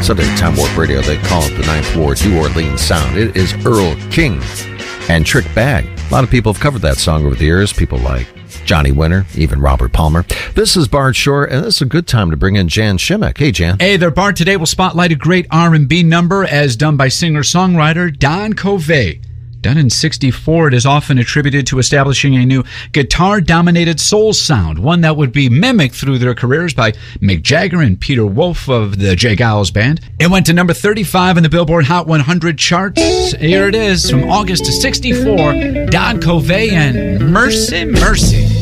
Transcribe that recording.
Sunday Time Warp Radio. They call it the Ninth Ward New Orleans sound. It is Earl King and Trick Bag. A lot of people have covered that song over the years. People like Johnny Winter, even Robert Palmer. This is Bart Shore, and this is a good time to bring in Jan Shimek. Hey, Jan. Hey there, Bart. Today we'll spotlight a great R&B number as done by singer-songwriter Don Covay. Done in '64, it is often attributed to establishing a new guitar-dominated soul sound, one that would be mimicked through their careers by Mick Jagger and Peter Wolf of the J. Giles Band. It went to number 35 in the Billboard Hot 100 charts. Here it is from August of '64, Don Covay and Mercy, Mercy.